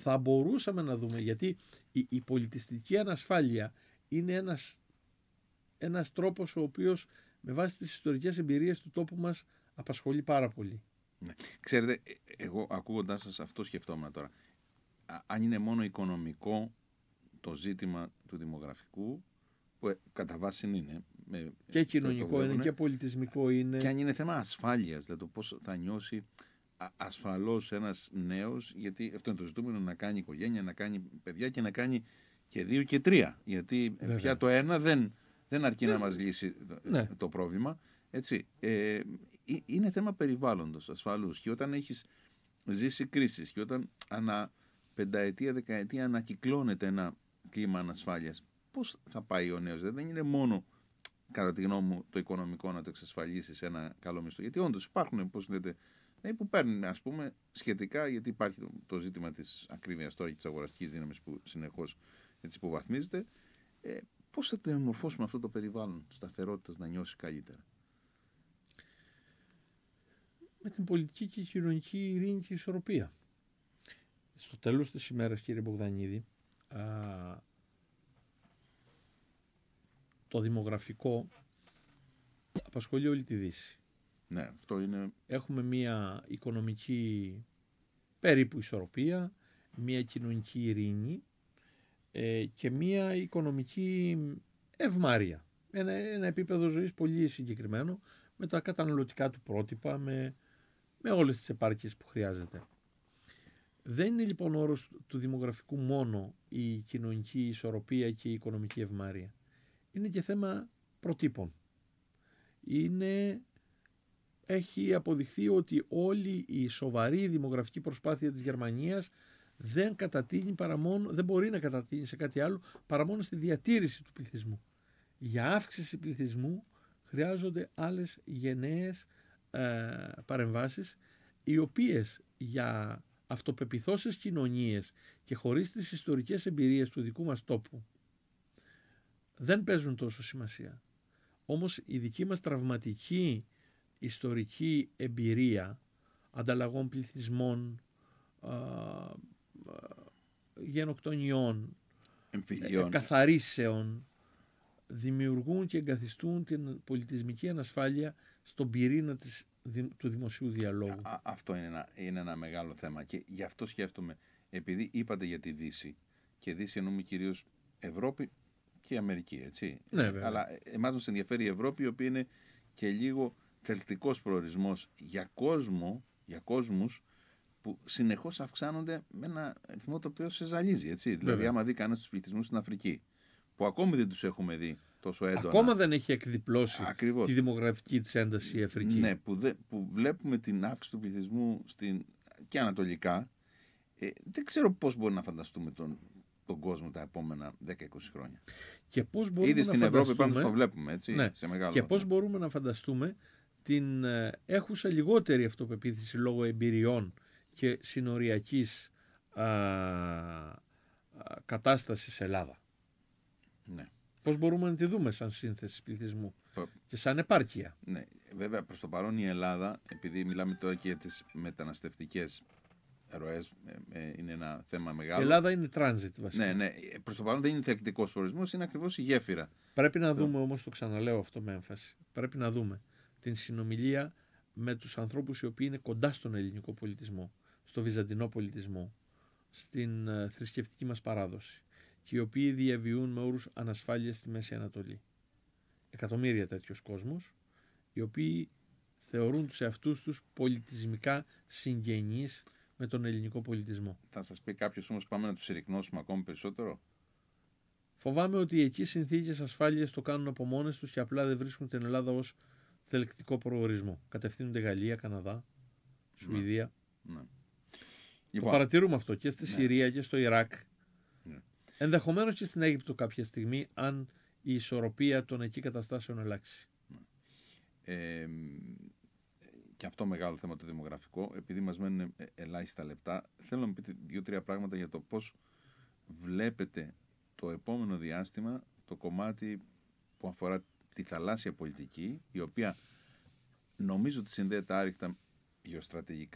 θα μπορούσαμε να δούμε, γιατί η πολιτιστική ανασφάλεια είναι ένας τρόπος ο οποίος με βάση τις ιστορικές εμπειρίες του τόπου μας απασχολεί πάρα πολύ. Ναι. Ξέρετε, εγώ ακούγοντάς σας αυτό σκεφτόμουν τώρα. Αν είναι μόνο οικονομικό το ζήτημα του δημογραφικού, που κατά βάση είναι. Και κοινωνικό είναι και πολιτισμικό είναι. Και αν είναι θέμα ασφάλειας, δηλαδή το πώς θα νιώσει ασφαλώς ένας νέος, γιατί αυτό είναι το ζητούμενο, να κάνει οικογένεια, να κάνει παιδιά και να κάνει και 2 και 3. Γιατί βέβαια, πια το ένα δεν αρκεί να μας λύσει το πρόβλημα. Έτσι. Είναι θέμα περιβάλλοντος ασφαλούς, και όταν έχεις ζήσει κρίσεις και όταν ανά πενταετία, δεκαετία ανακυκλώνεται ένα κλίμα ανασφάλειας, πώς θα πάει ο νέος? Δεν είναι μόνο, κατά τη γνώμη μου, το οικονομικό να το εξασφαλίσει σε ένα καλό μισθό. Γιατί όντως υπάρχουν, πώς λέτε, που παίρνουν, ας πούμε, σχετικά, γιατί υπάρχει το ζήτημα της ακρίβειας τώρα και της αγοραστικής δύναμης που συνεχώς υποβαθμίζεται. Πώς θα το εμορφώσουμε αυτό το περιβάλλον σταθερότητας να νιώσει καλύτερα? Με την πολιτική και κοινωνική ειρήνη και ισορροπία. Στο τέλος της ημέρας, κύριε Μπογδανίδη, το δημογραφικό απασχολεί όλη τη Δύση. Ναι, αυτό είναι. Έχουμε μία οικονομική περίπου ισορροπία, μία κοινωνική ειρήνη και μία οικονομική ευμάρεια. Ένα επίπεδο ζωής πολύ συγκεκριμένο, με τα καταναλωτικά του πρότυπα, με όλες τις επάρκειες που χρειάζεται. Δεν είναι λοιπόν όρος του δημογραφικού μόνο η κοινωνική ισορροπία και η οικονομική ευμάρεια. Είναι και θέμα προτύπων. Έχει αποδειχθεί ότι όλη η σοβαρή δημογραφική προσπάθεια της Γερμανίας δεν μπορεί να κατατείνει σε κάτι άλλο παρά μόνο στη διατήρηση του πληθυσμού. Για αύξηση πληθυσμού χρειάζονται άλλες γενναίες παρεμβάσεις, οι οποίες για αυτοπεποιθώσεις κοινωνίες και χωρίς τις ιστορικές εμπειρίες του δικού μας τόπου δεν παίζουν τόσο σημασία. Όμως η δική μας τραυματική ιστορική εμπειρία ανταλλαγών πληθυσμών, γενοκτονιών, καθαρίσεων δημιουργούν και εγκαθιστούν την πολιτισμική ανασφάλεια στον πυρήνα του δημοσίου διαλόγου. Αυτό είναι ένα μεγάλο θέμα, και γι' αυτό σκέφτομαι, επειδή είπατε για τη Δύση, και Δύση εννοούμε κυρίως Ευρώπη και Αμερική, έτσι. Ναι, βέβαια. Αλλά εμάς μας ενδιαφέρει η Ευρώπη, η οποία είναι και λίγο θελκτικός προορισμός για κόσμους που συνεχώς αυξάνονται με ένα ρυθμό το οποίο σε ζαλίζει, έτσι. Βέβαια. Δηλαδή, άμα δει κανένας τους πληθυσμούς στην Αφρική, που ακόμη δεν τους έχουμε δει τόσο έντονα. Ακόμα δεν έχει εκδιπλώσει ακριβώς τη δημογραφική της ένταση η Αφρική. Ναι, που βλέπουμε την αύξηση του πληθυσμού και ανατολικά. Δεν ξέρω πώς μπορεί να φανταστούμε τον κόσμο τα επόμενα 10-20 χρόνια. Και πώς μπορούμε ήδη στην Ευρώπη πάντως το βλέπουμε, έτσι, ναι, σε μεγάλο και βαθμό. πώς μπορούμε να φανταστούμε την έχουσα λιγότερη αυτοπεποίθηση λόγω εμπειριών και συνοριακής κατάστασης Ελλάδα. Ναι. Πώς μπορούμε να τη δούμε σαν σύνθεση πληθυσμού και σαν επάρκεια. Ναι, βέβαια προς το παρόν η Ελλάδα, επειδή μιλάμε τώρα και για τις μεταναστευτικές ροές, είναι ένα θέμα μεγάλο. Η Ελλάδα είναι transit βασικά. Ναι, προς το παρόν δεν είναι θελκτικός προορισμός, είναι ακριβώς η γέφυρα. Πρέπει να δούμε όμως, το ξαναλέω αυτό με έμφαση, πρέπει να δούμε την συνομιλία με τους ανθρώπους οι οποίοι είναι κοντά στον ελληνικό πολιτισμό, στο βυζαντινό πολιτισμό, στην θρησκευτική μας παράδοση, και οι οποίοι διαβιούν με όρους ανασφάλειας στη Μέση Ανατολή. Εκατομμύρια τέτοιος κόσμος, οι οποίοι θεωρούν τους εαυτούς τους πολιτισμικά συγγενείς με τον ελληνικό πολιτισμό. Θα σας πει κάποιος όμως, πάμε να τους συρρυκνώσουμε ακόμη περισσότερο. Φοβάμαι ότι εκεί οι συνθήκες ασφάλειας το κάνουν από μόνες τους και απλά δεν βρίσκουν την Ελλάδα ως θελκτικό προορισμό. Κατευθύνονται Γαλλία, Καναδά, Σουηδία. Ναι. Το παρατηρούμε αυτό και στη Συρία και στο Ιράκ. Ναι. Ενδεχομένως και στην Αίγυπτο κάποια στιγμή, αν η ισορροπία των εκεί καταστάσεων αλλάξει. Και αυτό μεγάλο θέμα το δημογραφικό. Επειδή μας μένουν ελάχιστα λεπτά, θέλω να μου πείτε 2-3 πράγματα για το πώς βλέπετε το επόμενο διάστημα το κομμάτι που αφορά τη θαλάσσια πολιτική, η οποία νομίζω ότι συνδέεται άρρηκτα γεωστρατηγικά